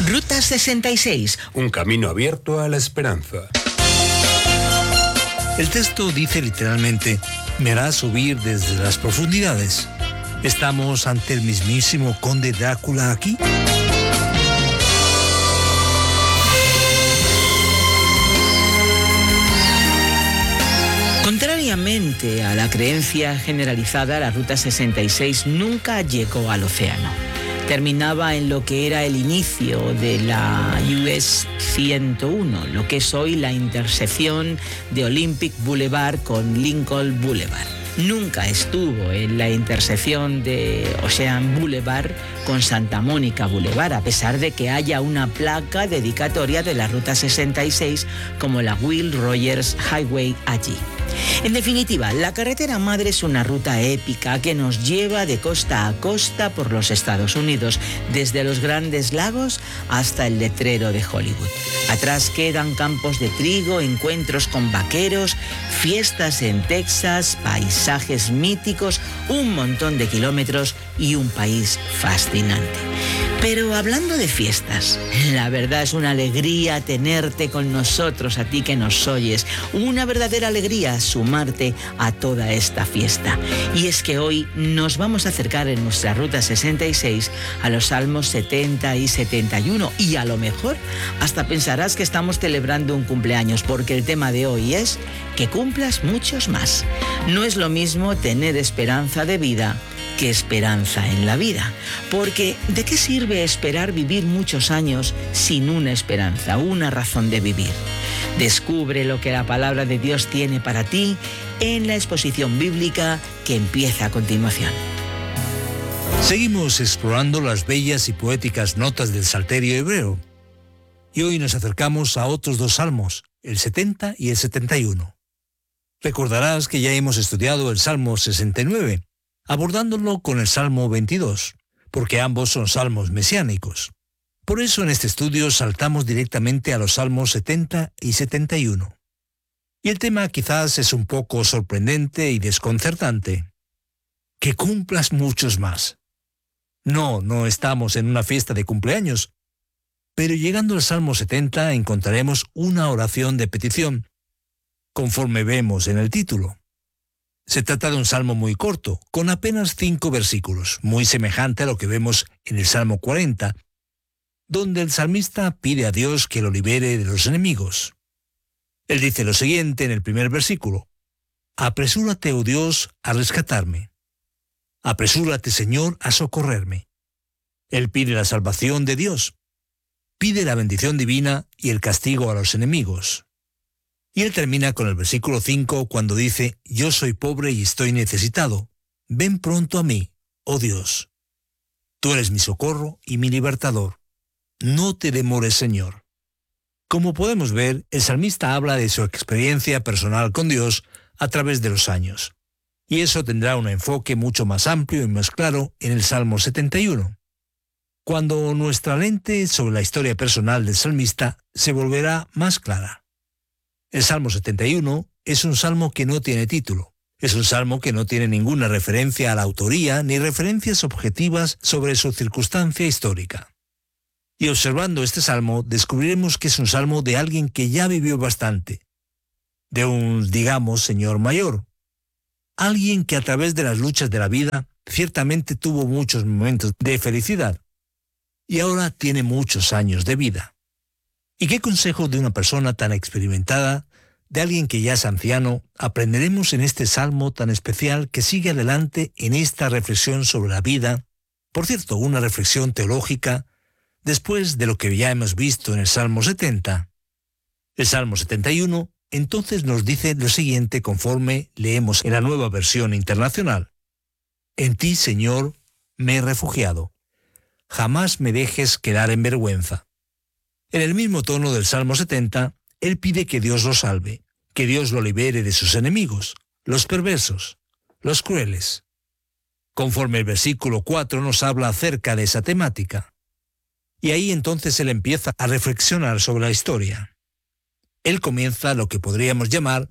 Ruta 66. Un camino abierto a la esperanza. El texto dice literalmente, me hará subir desde las profundidades. ¿Estamos ante el mismísimo conde Drácula aquí? Contrariamente a la creencia generalizada, la Ruta 66 nunca llegó al océano. Terminaba en lo que era el inicio de la US 101, lo que es hoy la intersección de Olympic Boulevard con Lincoln Boulevard. Nunca estuvo en la intersección de Ocean Boulevard con Santa Mónica Boulevard, a pesar de que haya una placa dedicatoria de la Ruta 66 como la Will Rogers Highway allí. En definitiva, la carretera madre es una ruta épica que nos lleva de costa a costa por los Estados Unidos, desde los Grandes Lagos hasta el letrero de Hollywood. Atrás quedan campos de trigo, encuentros con vaqueros, fiestas en Texas, paisajes míticos, un montón de kilómetros y un país fascinante. Pero hablando de fiestas, la verdad es una alegría tenerte con nosotros, a ti que nos oyes. Una verdadera alegría sumarte a toda esta fiesta. Y es que hoy nos vamos a acercar en nuestra Ruta 66 a los Salmos 70 y 71. Y a lo mejor hasta pensarás que estamos celebrando un cumpleaños, porque el tema de hoy es que cumplas muchos más. No es lo mismo tener esperanza de vida que esperanza en la vida. Porque ¿de qué sirve esperar vivir muchos años sin una esperanza, una razón de vivir? Descubre lo que la palabra de Dios tiene para ti en la exposición bíblica que empieza a continuación. Seguimos explorando las bellas y poéticas notas del Salterio hebreo. Y hoy nos acercamos a otros dos salmos, el 70 y el 71. Recordarás que ya hemos estudiado el Salmo 69, abordándolo con el Salmo 22, porque ambos son salmos mesiánicos. Por eso en este estudio saltamos directamente a los Salmos 70 y 71. Y el tema quizás es un poco sorprendente y desconcertante. Que cumplas muchos más. No estamos en una fiesta de cumpleaños, pero llegando al Salmo 70 encontraremos una oración de petición, conforme vemos en el título. Se trata de un salmo muy corto, con apenas 5 versículos, muy semejante a lo que vemos en el Salmo 40, donde el salmista pide a Dios que lo libere de los enemigos. Él dice lo siguiente en el primer versículo: Apresúrate, oh Dios, a rescatarme. Apresúrate, Señor, a socorrerme. Él pide la salvación de Dios, pide la bendición divina y el castigo a los enemigos. Y él termina con el versículo 5 cuando dice: Yo soy pobre y estoy necesitado. Ven pronto a mí, oh Dios. Tú eres mi socorro y mi libertador. No te demores, Señor. Como podemos ver, el salmista habla de su experiencia personal con Dios a través de los años. Y eso tendrá un enfoque mucho más amplio y más claro en el Salmo 71, cuando nuestra lente sobre la historia personal del salmista se volverá más clara. El Salmo 71 es un salmo que no tiene título. Es un salmo que no tiene ninguna referencia a la autoría ni referencias objetivas sobre su circunstancia histórica. Y observando este salmo, descubriremos que es un salmo de alguien que ya vivió bastante, de un, digamos, señor mayor. Alguien que a través de las luchas de la vida ciertamente tuvo muchos momentos de felicidad y ahora tiene muchos años de vida. ¿Y qué consejo de una persona tan experimentada, de alguien que ya es anciano, aprenderemos en este salmo tan especial que sigue adelante en esta reflexión sobre la vida? Por cierto, una reflexión teológica después de lo que ya hemos visto en el Salmo 70. El Salmo 71 entonces nos dice lo siguiente conforme leemos en la Nueva Versión Internacional. En ti, Señor, me he refugiado. Jamás me dejes quedar en vergüenza. En el mismo tono del Salmo 70, él pide que Dios lo salve, que Dios lo libere de sus enemigos, los perversos, los crueles. Conforme el versículo 4 nos habla acerca de esa temática. Y ahí entonces él empieza a reflexionar sobre la historia. Él comienza lo que podríamos llamar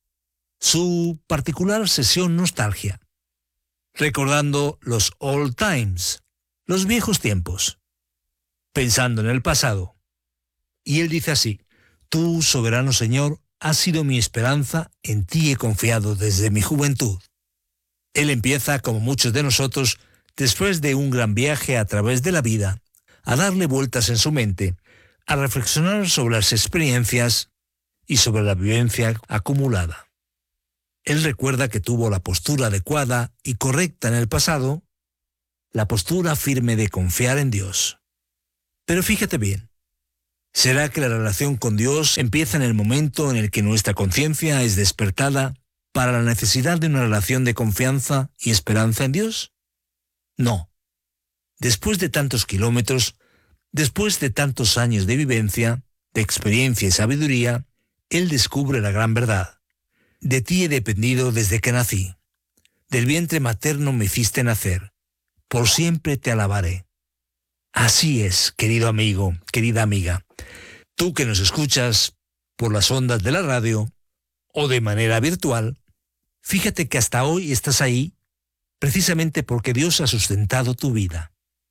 su particular sesión nostalgia, recordando los old times, los viejos tiempos. pensando en el pasado. Y él dice así: Tú, soberano Señor, has sido mi esperanza, en ti he confiado desde mi juventud. Él empieza, como muchos de nosotros, después de un gran viaje a través de la vida, a darle vueltas en su mente, a reflexionar sobre las experiencias y sobre la vivencia acumulada. Él recuerda que tuvo la postura adecuada y correcta en el pasado, la postura firme de confiar en Dios. Pero fíjate bien, ¿será que la relación con Dios empieza en el momento en el que nuestra conciencia es despertada para la necesidad de una relación de confianza y esperanza en Dios? No. Después de tantos kilómetros, después de tantos años de vivencia, de experiencia y sabiduría, él descubre la gran verdad. De ti he dependido desde que nací. Del vientre materno me hiciste nacer. Por siempre te alabaré. Así es, querido amigo, querida amiga. Tú que nos escuchas por las ondas de la radio o de manera virtual, fíjate que hasta hoy estás ahí precisamente porque Dios ha sustentado tu vida.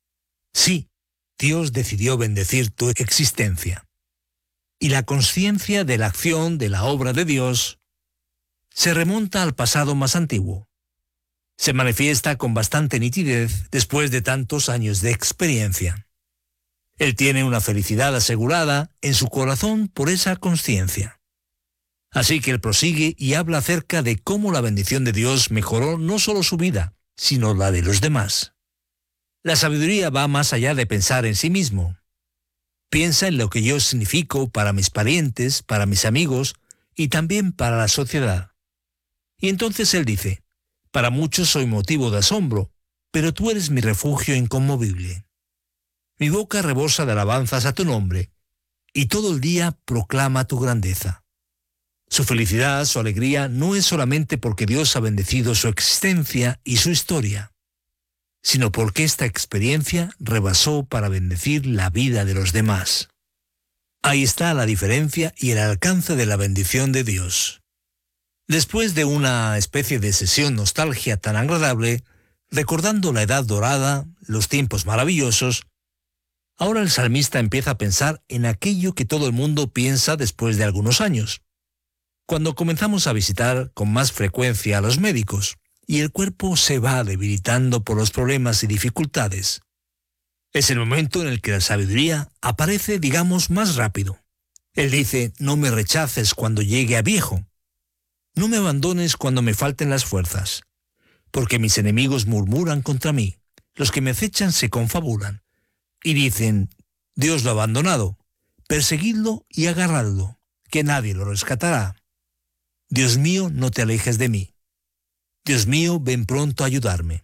Sí, Dios decidió bendecir tu existencia. Y la conciencia de la acción de la obra de Dios se remonta al pasado más antiguo. Se manifiesta con bastante nitidez después de tantos años de experiencia. Él tiene una felicidad asegurada en su corazón por esa conciencia. Así que él prosigue y habla acerca de cómo la bendición de Dios mejoró no solo su vida, sino la de los demás. La sabiduría va más allá de pensar en sí mismo. Piensa en lo que yo significo para mis parientes, para mis amigos y también para la sociedad. Y entonces él dice: Para muchos soy motivo de asombro, pero tú eres mi refugio inconmovible. Mi boca rebosa de alabanzas a tu nombre, y todo el día proclama tu grandeza. Su felicidad, su alegría, no es solamente porque Dios ha bendecido su existencia y su historia, sino porque esta experiencia rebasó para bendecir la vida de los demás. Ahí está la diferencia y el alcance de la bendición de Dios. Después de una especie de sesión nostalgia tan agradable, recordando la edad dorada, los tiempos maravillosos, ahora el salmista empieza a pensar en aquello que todo el mundo piensa después de algunos años, cuando comenzamos a visitar con más frecuencia a los médicos y el cuerpo se va debilitando por los problemas y dificultades. Es el momento en el que la sabiduría aparece, digamos, más rápido. Él dice: No me rechaces cuando llegue a viejo. No me abandones cuando me falten las fuerzas, porque mis enemigos murmuran contra mí, los que me acechan se confabulan, y dicen: Dios lo ha abandonado, perseguidlo y agarradlo, que nadie lo rescatará. Dios mío, no te alejes de mí. Dios mío, ven pronto a ayudarme.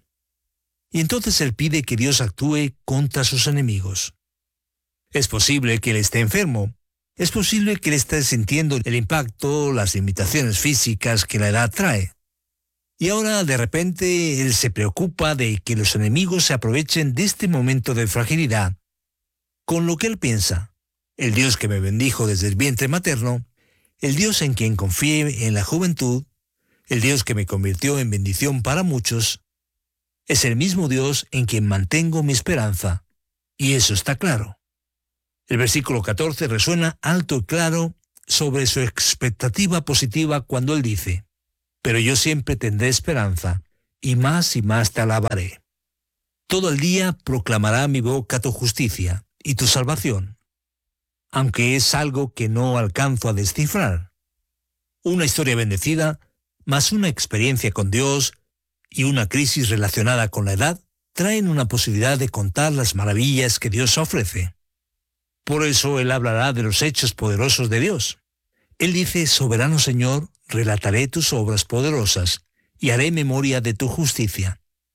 Y entonces él pide que Dios actúe contra sus enemigos. Es posible que él esté enfermo. Es posible que él esté sintiendo el impacto, las limitaciones físicas que la edad trae. Y ahora, de repente, él se preocupa de que los enemigos se aprovechen de este momento de fragilidad. Con lo que él piensa: el Dios que me bendijo desde el vientre materno, el Dios en quien confié en la juventud, el Dios que me convirtió en bendición para muchos, es el mismo Dios en quien mantengo mi esperanza. Y eso está claro. El versículo 14 resuena alto y claro sobre su expectativa positiva cuando él dice: Pero yo siempre tendré esperanza, y más te alabaré. Todo el día proclamará mi boca tu justicia y tu salvación, aunque es algo que no alcanzo a descifrar. Una historia bendecida, más una experiencia con Dios y una crisis relacionada con la edad, traen una posibilidad de contar las maravillas que Dios ofrece. Por eso él hablará de los hechos poderosos de Dios. Él dice: Soberano Señor, relataré tus obras poderosas y haré memoria de tu justicia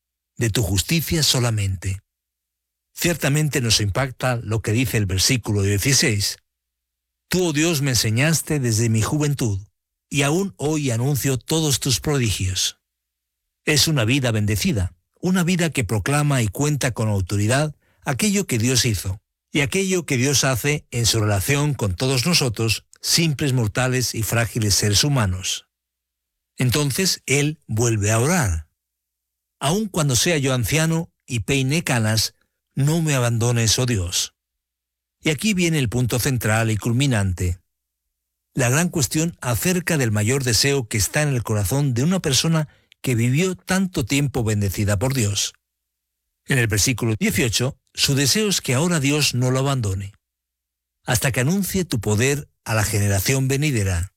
solamente. Ciertamente nos impacta lo que dice el versículo 16. Tú, oh Dios, me enseñaste desde mi juventud, y aún hoy anuncio todos tus prodigios. Es una vida bendecida, una vida que proclama y cuenta con autoridad aquello que Dios hizo, y aquello que Dios hace en su relación con todos nosotros, simples mortales y frágiles seres humanos. Entonces él vuelve a orar: Aun cuando sea yo anciano y peine canas, no me abandones, oh Dios. Y aquí viene el punto central y culminante. La gran cuestión acerca del mayor deseo que está en el corazón de una persona que vivió tanto tiempo bendecida por Dios. En el versículo 18, su deseo es que ahora Dios no lo abandone, hasta que anuncie tu poder a la generación venidera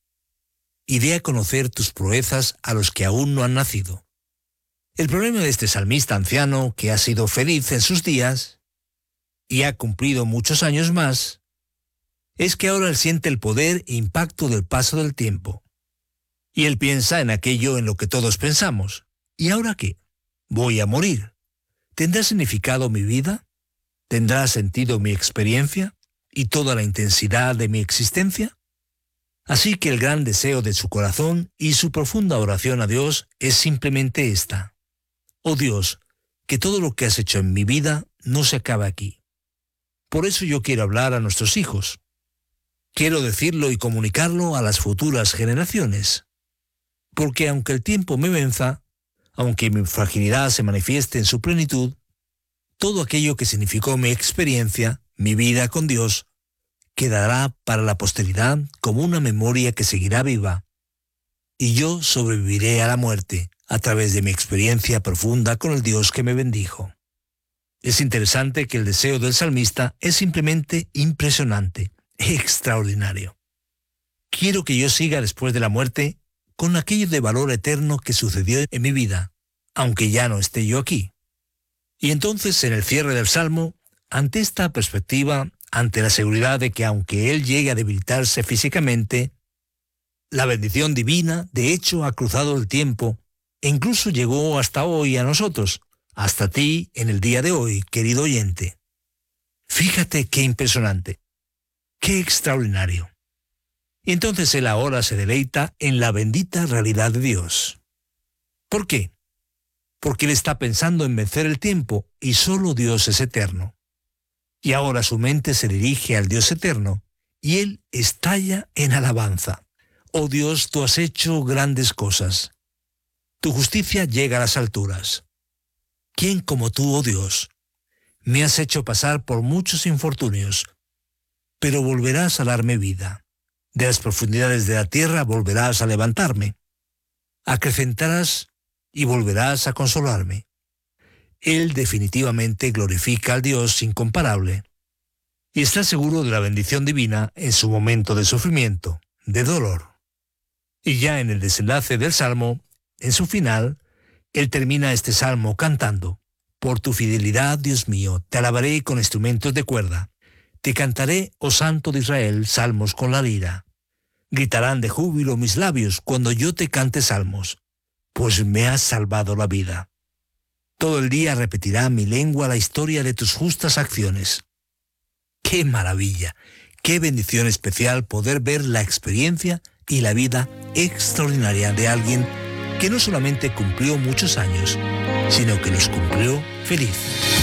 y dé a conocer tus proezas a los que aún no han nacido. El problema de este salmista anciano, que ha sido feliz en sus días y ha cumplido muchos años más, es que ahora él siente el poder e impacto del paso del tiempo. Y él piensa en aquello en lo que todos pensamos. ¿Y ahora qué? Voy a morir. ¿Tendrá significado mi vida? ¿Tendrá sentido mi experiencia y toda la intensidad de mi existencia? Así que el gran deseo de su corazón y su profunda oración a Dios es simplemente esta. Oh Dios, que todo lo que has hecho en mi vida no se acabe aquí. Por eso yo quiero hablar a nuestros hijos. Quiero decirlo y comunicarlo a las futuras generaciones. Porque aunque el tiempo me venza, aunque mi fragilidad se manifieste en su plenitud, todo aquello que significó mi experiencia, mi vida con Dios, quedará para la posteridad como una memoria que seguirá viva. Y yo sobreviviré a la muerte a través de mi experiencia profunda con el Dios que me bendijo. Es interesante que el deseo del salmista es simplemente impresionante, extraordinario. Quiero que yo siga después de la muerte con aquello de valor eterno que sucedió en mi vida, aunque ya no esté yo aquí. Y entonces, en el cierre del Salmo, ante esta perspectiva, ante la seguridad de que aunque él llegue a debilitarse físicamente, la bendición divina, de hecho, ha cruzado el tiempo e incluso llegó hasta hoy a nosotros, hasta ti en el día de hoy, querido oyente. Fíjate qué impresionante, qué extraordinario. Y entonces él ahora se deleita en la bendita realidad de Dios. ¿Por qué? Porque él está pensando en vencer el tiempo y solo Dios es eterno. Y ahora su mente se dirige al Dios eterno y él estalla en alabanza. Oh Dios, tú has hecho grandes cosas. Tu justicia llega a las alturas. ¿Quién como tú, oh Dios? Me has hecho pasar por muchos infortunios, pero volverás a darme vida. De las profundidades de la tierra volverás a levantarme. Acrecentarás y volverás a consolarme. Él definitivamente glorifica al Dios incomparable y está seguro de la bendición divina en su momento de sufrimiento, de dolor. Y ya en el desenlace del Salmo, en su final, él termina este Salmo cantando: Por tu fidelidad, Dios mío, te alabaré con instrumentos de cuerda. Te cantaré, oh Santo de Israel, salmos con la lira. Gritarán de júbilo mis labios cuando yo te cante salmos, pues me has salvado la vida. Todo el día repetirá mi lengua la historia de tus justas acciones. ¡Qué maravilla! ¡Qué bendición especial poder ver la experiencia y la vida extraordinaria de alguien que no solamente cumplió muchos años, sino que los cumplió feliz!